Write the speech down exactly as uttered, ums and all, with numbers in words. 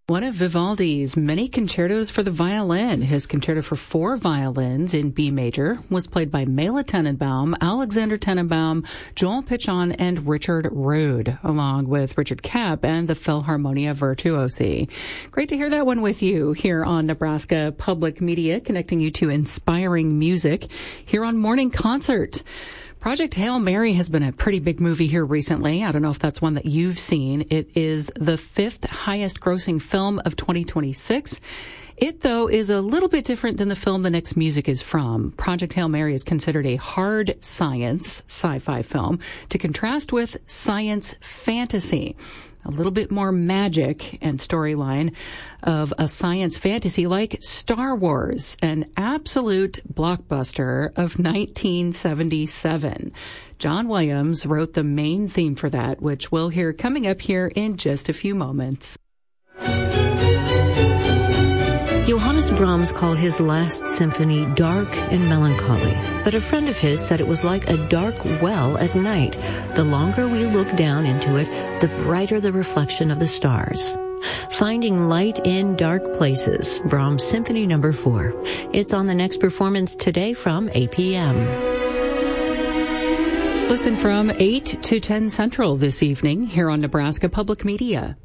One of Vivaldi's many concertos for the violin. His concerto for four violins in B major was played by Mela Tenenbaum, Alexander Tenenbaum, Joel Pichon, and Richard Rood, along with Richard Kapp and the Philharmonia Virtuosi. Great to hear that one with you here on Nebraska Public Media, connecting you to inspiring music here on Morning Concert. Project Hail Mary has been a pretty big movie here recently. I don't know if that's one that you've seen. It is the fifth highest grossing film of twenty twenty-six. It, though, is a little bit different than the film the next music is from. Project Hail Mary is considered a hard science sci-fi film to contrast with science fantasy. A little bit more magic and storyline of a science fantasy like Star Wars, an absolute blockbuster of nineteen seventy-seven. John Williams wrote the main theme for that, which we'll hear coming up here in just a few moments. Johannes Brahms called his last symphony dark and melancholy, but a friend of his said it was like a dark well at night. The longer we look down into it, the brighter the reflection of the stars. Finding light in dark places, Brahms Symphony Number Four. It's on the next performance today from eight p.m. Listen from eight to ten Central this evening here on Nebraska Public Media.